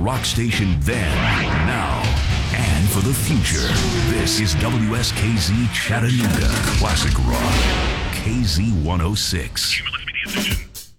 Rock station then, now, and for the future. This is WSKZ Chattanooga Classic Rock. KZ 106.